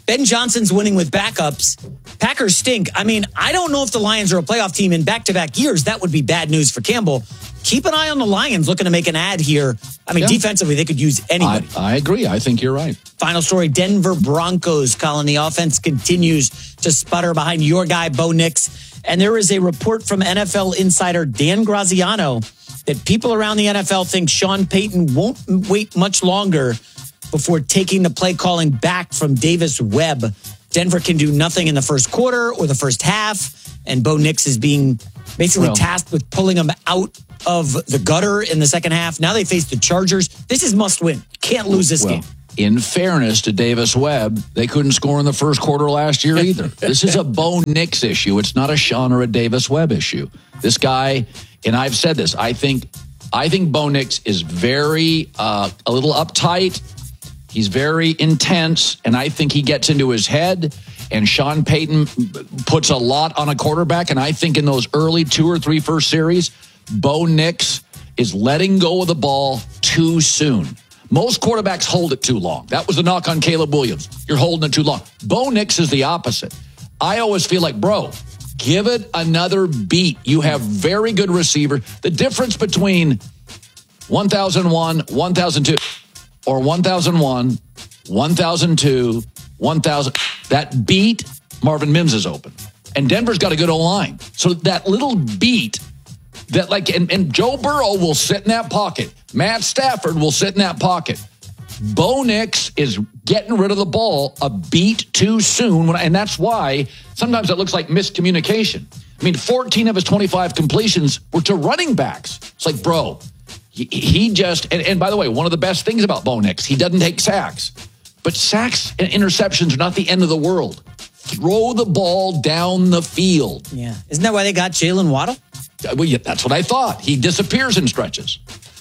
Ben Johnson's winning with backups. Packers stink. I mean, I don't know if the Lions are a playoff team in back-to-back years. That would be bad news for Campbell. Keep an eye on the Lions looking to make an ad here. I mean, yeah. defensively, they could use anybody. I, I agree. I think you're right. Final story, Denver Broncos, Colin. The offense continues to sputter behind your guy, Bo Nix. And there is a report from N F L insider Dan Graziano that people around the N F L think Sean Payton won't wait much longer before taking the play calling back from Davis Webb. Denver can do nothing in the first quarter or the first half, and Bo Nix is being basically well, tasked with pulling them out of the gutter in the second half. Now they face the Chargers. This is must win. Can't lose this well, game. In fairness to Davis Webb, they couldn't score in the first quarter last year either. This is a Bo Nix issue. It's not a Sean or a Davis Webb issue. This guy, and I've said this, I think I think Bo Nix is very, uh, a little uptight. He's very intense, and I think he gets into his head. And Sean Payton puts a lot on a quarterback, and I think in those early two or three first series, Bo Nix is letting go of the ball too soon. Most quarterbacks hold it too long. That was the knock on Caleb Williams. You're holding it too long. Bo Nix is the opposite. I always feel like, bro, give it another beat. You have very good receiver. The difference between one thousand one, one thousand two, or one thousand one, one thousand two, one thousand, that beat, Marvin Mims is open. And Denver's got a good O-line. So that little beat, that like, and, and Joe Burrow will sit in that pocket. Matt Stafford will sit in that pocket. Bo Nix is getting rid of the ball a beat too soon. When, and that's why sometimes it looks like miscommunication. I mean, fourteen of his twenty-five completions were to running backs. It's like, bro, he, he just, and, and by the way, one of the best things about Bo Nix, he doesn't take sacks. But sacks and interceptions are not the end of the world. Throw the ball down the field. Yeah. Isn't that why they got Jalen Waddle? Well, yeah, that's what I thought. He disappears in stretches.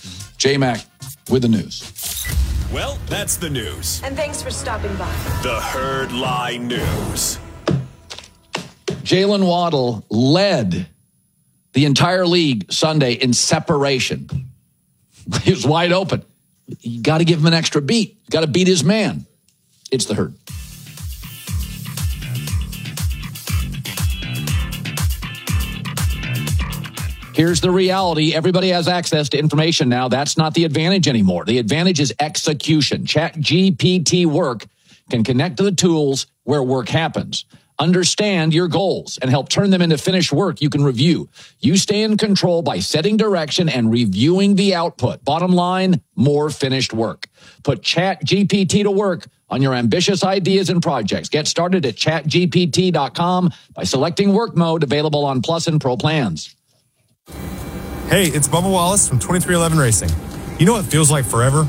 J-Mac with the news. Well, that's the news. And thanks for stopping by. The Herd Lie News. Jalen Waddle led the entire league Sunday in separation. He was wide open. You got to give him an extra beat. You got to beat his man. It's the Herd. Here's the reality. Everybody has access to information now. That's not the advantage anymore. The advantage is execution. ChatGPT Work can connect to the tools where work happens. Understand your goals and help turn them into finished work you can review. You stay in control by setting direction and reviewing the output. Bottom line, more finished work. Put ChatGPT to work on your ambitious ideas and projects. Get started at chat G P T dot com by selecting work mode, available on Plus and Pro plans. Hey, it's Bubba Wallace from twenty-three eleven Racing. You know what feels like forever?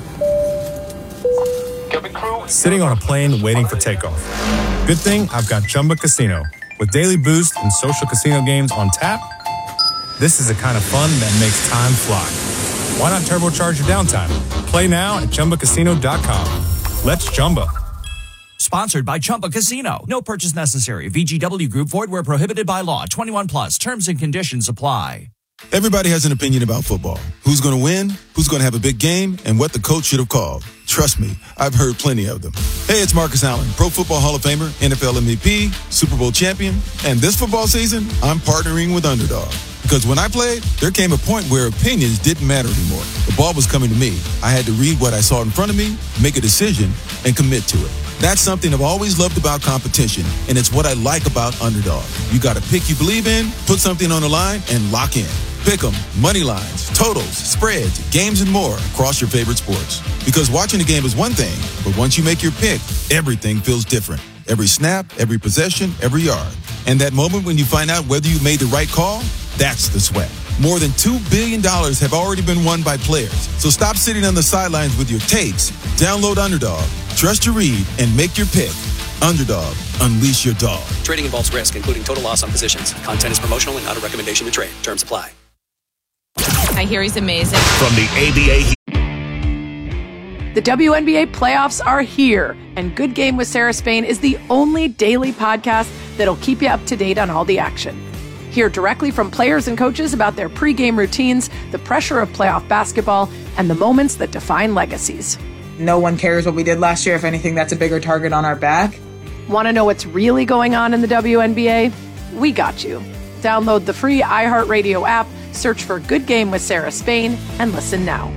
Sitting on a plane waiting for takeoff. Good thing I've got Chumba Casino. With daily boost and social casino games on tap, this is the kind of fun that makes time fly. Why not turbocharge your downtime? Play now at Chumba Casino dot com. Let's Chumba. Sponsored by Chumba Casino. No purchase necessary. V G W Group. Void where prohibited by law. twenty-one plus. Terms and conditions apply. Everybody has an opinion about football. Who's going to win, who's going to have a big game, and what the coach should have called. Trust me, I've heard plenty of them. Hey, it's Marcus Allen, Pro Football Hall of Famer, N F L M V P, Super Bowl champion, and this football season, I'm partnering with Underdog. Because when I played, there came a point where opinions didn't matter anymore. The ball was coming to me. I had to read what I saw in front of me, make a decision, and commit to it. That's something I've always loved about competition, and it's what I like about Underdog. You got a pick you believe in, put something on the line, and lock in. Pick 'em, money lines, totals, spreads, games, and more across your favorite sports. Because watching the game is one thing, but once you make your pick, everything feels different. Every snap, every possession, every yard. And that moment when you find out whether you made the right call, that's the sweat. More than two billion dollars have already been won by players. So stop sitting on the sidelines with your takes. Download Underdog, trust your read, and make your pick. Underdog, unleash your dog. Trading involves risk, including total loss on positions. Content is promotional and not a recommendation to trade. Terms apply. I hear he's amazing. From the A B A. The W N B A playoffs are here, and Good Game with Sarah Spain is the only daily podcast that'll keep you up to date on all the action. Hear directly from players and coaches about their pregame routines, the pressure of playoff basketball, and the moments that define legacies. No one cares what we did last year. If anything, that's a bigger target on our back. Want to know what's really going on in the W N B A? We got you. Download the free iHeartRadio app, search for Good Game with Sarah Spain, and listen now.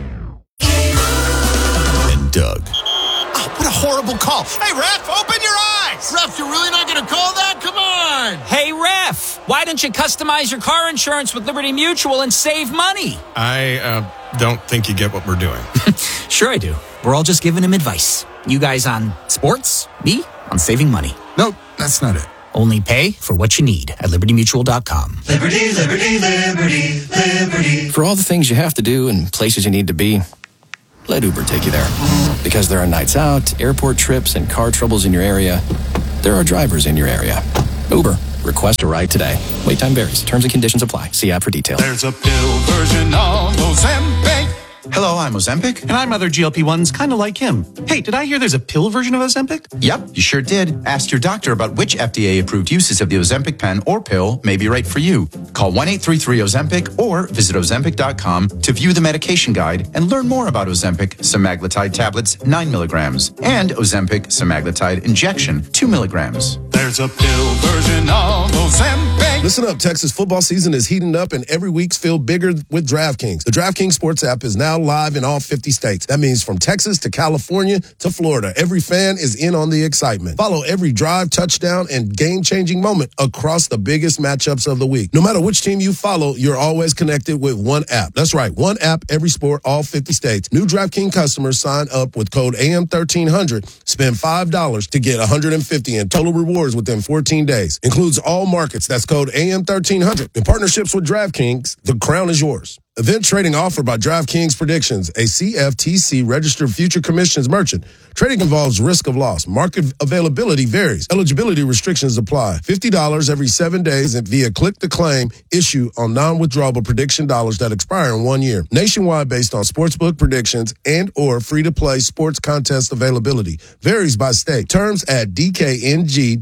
And Doug. Oh, what a horrible call. Hey, ref, open your eyes. Ref, you're really not going to call that? Come on. Hey, ref, why don't you customize your car insurance with Liberty Mutual and save money? I uh, don't think you get what we're doing. Sure I do. We're all just giving him advice. You guys on sports, me on saving money. Nope, that's not it. Only pay for what you need at liberty mutual dot com. Liberty, liberty, liberty, liberty. For all the things you have to do and places you need to be, let Uber take you there. Because there are nights out, airport trips, and car troubles in your area, there are drivers in your area. Uber. Request a ride today. Wait time varies. Terms and conditions apply. See app for details. There's a pill version of Ozempic. Hello, I'm Ozempic. And I'm other G L P ones kind of like him. Hey, did I hear there's a pill version of Ozempic? Yep, you sure did. Ask your doctor about which F D A-approved uses of the Ozempic pen or pill may be right for you. Call one eight three three Ozempic or visit ozempic dot com to view the medication guide and learn more about Ozempic semaglutide tablets, nine milligrams, and Ozempic semaglutide injection, two milligrams. There's a pill version of Ozempic. Listen up, Texas football season is heating up and every week's feel bigger with DraftKings. The DraftKings Sports app is now live in all fifty states. That means from Texas to California to Florida, every fan is in on the excitement. Follow every drive, touchdown, and game-changing moment across the biggest matchups of the week. No matter which team you follow, you're always connected with one app. That's right, one app, every sport, all fifty states. New DraftKings customers sign up with code A M thirteen hundred, spend five dollars to get one hundred fifty in total rewards within fourteen days. Includes all markets. That's code A M thirteen hundred. In partnerships with DraftKings, the crown is yours. Event trading offered by DraftKings Predictions, a C F T C registered future commissions merchant. Trading involves risk of loss. Market availability varies. Eligibility restrictions apply. fifty dollars every seven days and via click to claim issue on non-withdrawable prediction dollars that expire in one year. Nationwide based on sportsbook predictions and or free-to-play sports contest availability. Varies by state. Terms at dkng.co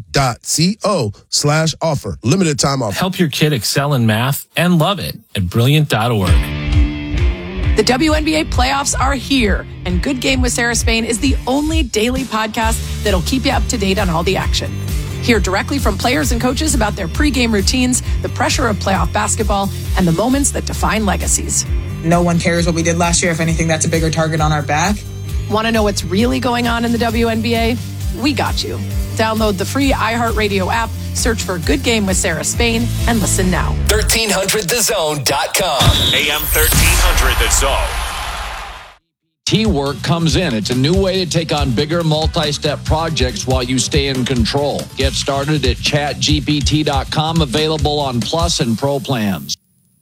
slash offer. Limited time offer. Help your kid excel in math and love it at brilliant dot org. The W N B A playoffs are here, and Good Game with Sarah Spain is the only daily podcast that'll keep you up to date on all the action. Hear directly from players and coaches about their pregame routines, the pressure of playoff basketball, and the moments that define legacies. No one cares what we did last year. If anything, that's a bigger target on our back. Want to know what's really going on in the W N B A? We got you. Download the free iHeartRadio app, search for Good Game with Sarah Spain, and listen now. thirteen hundred the zone dot com. A M thirteen hundred The Zone. T-Work comes in. It's a new way to take on bigger multi-step projects while you stay in control. Get started at chat G P T dot com, available on Plus and Pro plans.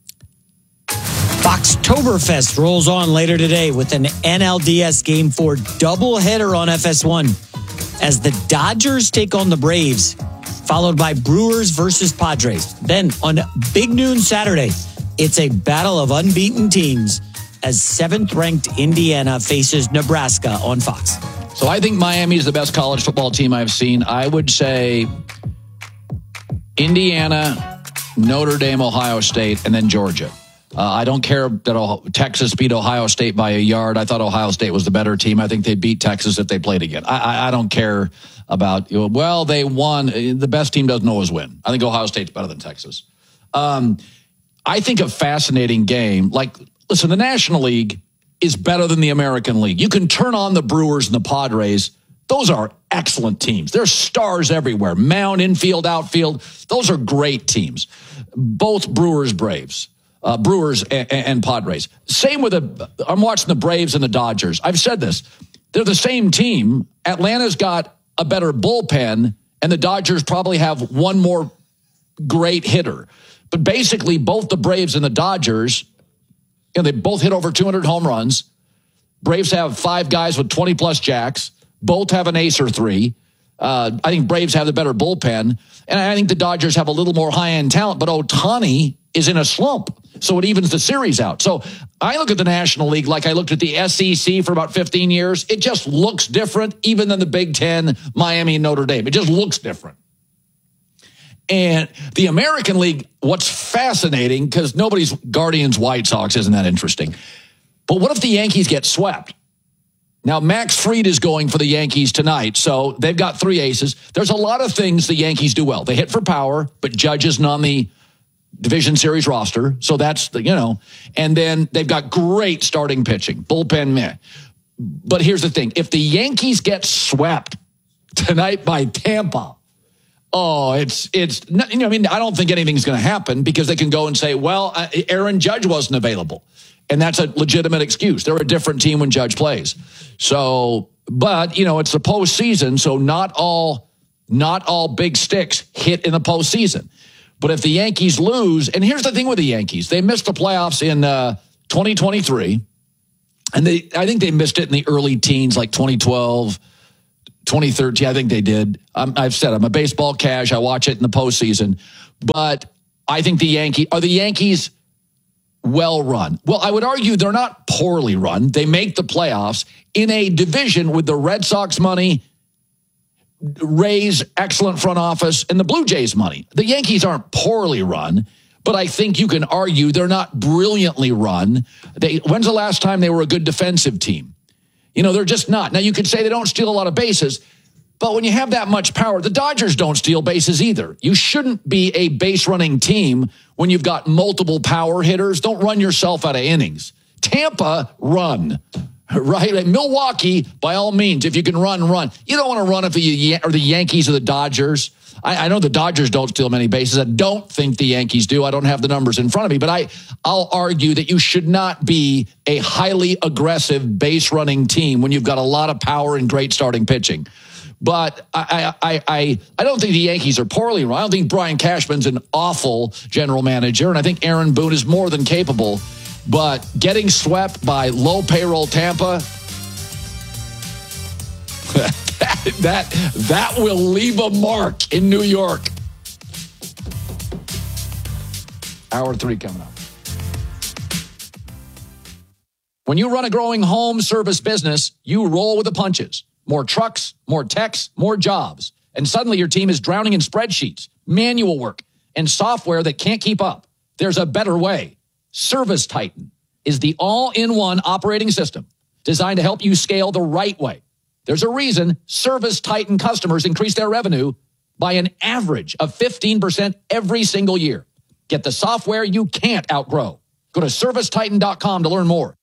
Foxtoberfest rolls on later today with an N L D S Game four doubleheader on F S one as the Dodgers take on the Braves, followed by Brewers versus Padres. Then on Big Noon Saturday, it's a battle of unbeaten teams as seventh-ranked Indiana faces Nebraska on Fox. So I think Miami is the best college football team I've seen. I would say Indiana, Notre Dame, Ohio State, and then Georgia. Uh, I don't care that Texas beat Ohio State by a yard. I thought Ohio State was the better team. I think they'd beat Texas if they played again. I, I, I don't care about, you know, well, they won. The best team doesn't always win. I think Ohio State's better than Texas. Um, I think a fascinating game. Like, listen, the National League is better than the American League. You can turn on the Brewers and the Padres. Those are excellent teams. There's stars everywhere. Mound, infield, outfield. Those are great teams. Both Brewers, Braves. Uh, Brewers and, and Padres. Same with the, I'm watching the Braves and the Dodgers. I've said this. They're the same team. Atlanta's got a better bullpen, and the Dodgers probably have one more great hitter. But basically, both the Braves and the Dodgers, you know, they both hit over two hundred home runs. Braves have five guys with twenty plus jacks. Both have an ace or three. Uh, I think Braves have the better bullpen. And I think the Dodgers have a little more high-end talent. But Ohtani is in a slump, so it evens the series out. So I look at the National League like I looked at the S E C for about fifteen years. It just looks different, even than the Big Ten, Miami, and Notre Dame. It just looks different. And the American League, what's fascinating, because nobody's Guardians, White Sox isn't that interesting. But what if the Yankees get swept? Now, Max Fried is going for the Yankees tonight, so they've got three aces. There's a lot of things the Yankees do well. They hit for power, but Judge isn't on the Division Series roster, so that's the, you know. And then they've got great starting pitching, bullpen meh. But here's the thing. If the Yankees get swept tonight by Tampa, oh, it's, it's not, you know, I mean, I don't think anything's going to happen because they can go and say, well, uh, Aaron Judge wasn't available. And that's a legitimate excuse. They're a different team when Judge plays. So, but, you know, it's the postseason, so not all, not all big sticks hit in the postseason. But if the Yankees lose, and here's the thing with the Yankees, they missed the playoffs in uh, twenty twenty-three, and they, I think they missed it in the early teens, like twenty twelve, twenty thirteen, I think they did. I'm, I've said I'm a baseball cash. I watch it in the postseason. But I think the Yankees, are the Yankees well run? Well, I would argue they're not poorly run. They make the playoffs in a division with the Red Sox money, Rays excellent front office, and the Blue Jays money. The Yankees aren't poorly run, but I think you can argue they're not brilliantly run. They, when's the last time they were a good defensive team? You know, they're just not. Now, you could say they don't steal a lot of bases, but when you have that much power, the Dodgers don't steal bases either. You shouldn't be a base-running team when you've got multiple power hitters. Don't run yourself out of innings. Tampa, run. Right? Like Milwaukee, by all means, if you can run, run. You don't want to run if you or the Yankees or the Dodgers. I, I know the Dodgers don't steal many bases. I don't think the Yankees do. I don't have the numbers in front of me, but I, I'll argue that you should not be a highly aggressive base-running team when you've got a lot of power and great starting pitching. But I, I, I, I don't think the Yankees are poorly run. I don't think Brian Cashman's an awful general manager, and I think Aaron Boone is more than capable. But getting swept by low payroll Tampa, that, that that will leave a mark in New York. Hour three coming up. When you run a growing home service business, you roll with the punches. More trucks, more techs, more jobs. And suddenly your team is drowning in spreadsheets, manual work, and software that can't keep up. There's a better way. Service Titan is the all-in-one operating system designed to help you scale the right way. There's a reason Service Titan customers increase their revenue by an average of fifteen percent every single year. Get the software you can't outgrow. Go to service titan dot com to learn more.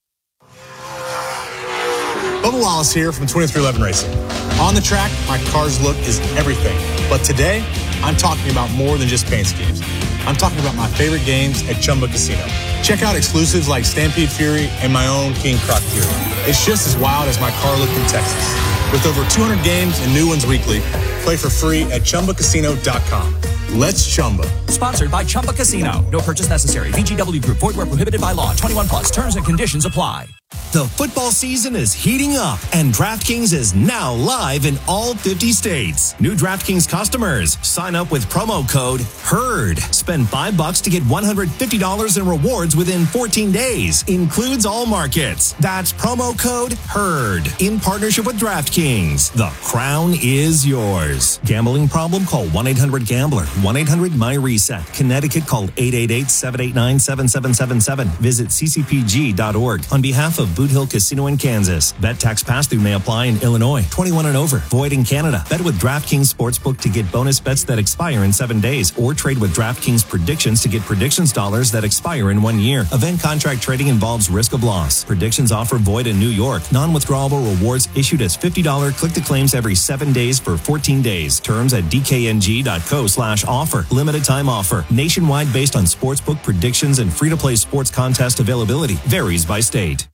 Bubba Wallace here from twenty-three eleven Racing. On the track, my car's look is everything. But today, I'm talking about more than just paint schemes. I'm talking about my favorite games at Chumba Casino. Check out exclusives like Stampede Fury and my own King Croc Fury. It's just as wild as my car look in Texas. With over two hundred games and new ones weekly, play for free at chumba casino dot com. Let's Chumba. Sponsored by Chumba Casino. No purchase necessary. V G W Group. Void where prohibited by law. twenty-one plus. Terms and conditions apply. The football season is heating up, and DraftKings is now live in all fifty states. New DraftKings customers, sign up with promo code HERD. Spend five bucks to get one hundred fifty dollars in rewards within fourteen days. Includes all markets. That's promo code HERD. In partnership with DraftKings. The crown is yours. Gambling problem? Call one eight hundred gambler. one eight hundred my reset. Connecticut, call eight eight eight, seven eight nine, seven seven seven seven. Visit c c p g dot org. On behalf of Boot Hill Casino in Kansas. Bet tax pass-through may apply in Illinois. twenty-one and over. Void in Canada. Bet with DraftKings Sportsbook to get bonus bets that expire in seven days. Or trade with DraftKings Predictions to get predictions dollars that expire in one year. Event contract trading involves risk of loss. Predictions offer void in New York. Non-withdrawable rewards issued as fifty dollars click-to-claims every seven days for fourteen days. Terms at d k n g dot co slash offer. Limited time offer. Nationwide based on sportsbook predictions and free-to-play sports contest availability. Varies by state.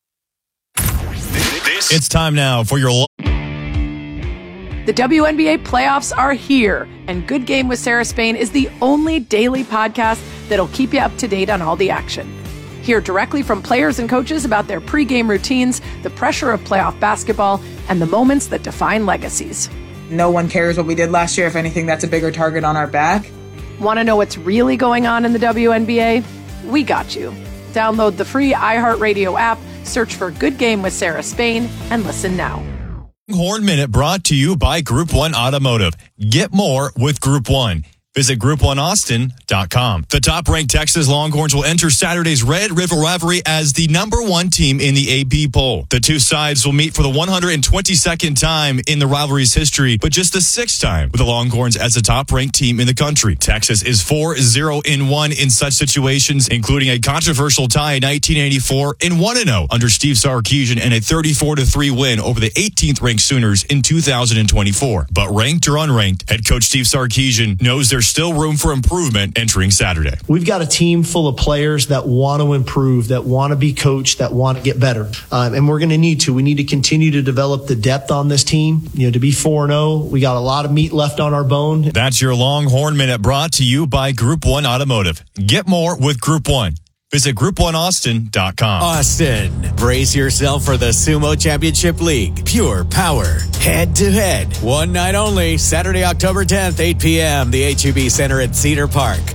It's time now for your... The W N B A playoffs are here, and Good Game with Sarah Spain is the only daily podcast that'll keep you up to date on all the action. Hear directly from players and coaches about their pregame routines, the pressure of playoff basketball, and the moments that define legacies. No one cares what we did last year. If anything, that's a bigger target on our back. Want to know what's really going on in the W N B A? We got you. Download the free iHeartRadio app, search for Good Game with Sarah Spain, and listen now. Horn Minute brought to you by Group one Automotive. Get more with Group one. Visit group one austin dot com. The top-ranked Texas Longhorns will enter Saturday's Red River Rivalry as the number one team in the A P poll. The two sides will meet for the one hundred twenty-second time in the rivalry's history, but just the sixth time with the Longhorns as the top-ranked team in the country. Texas is four zero and one in such situations, including a controversial tie in nineteen eighty-four and one and oh under Steve Sarkisian and a thirty-four to three win over the eighteenth-ranked Sooners in two thousand twenty-four. But ranked or unranked, head coach Steve Sarkisian knows there's still room for improvement entering Saturday. We've got a team full of players that want to improve, that want to be coached, that want to get better. Um, and we're going to need to. We need to continue to develop the depth on this team. You know, to be four and oh, we got a lot of meat left on our bone. That's your Longhorn Minute brought to you by Group one Automotive. Get more with Group one. Visit group one austin dot com. Austin, brace yourself for the Sumo Championship League. Pure power, head to head. One night only, Saturday, October tenth, eight p.m., the H E B Center at Cedar Park.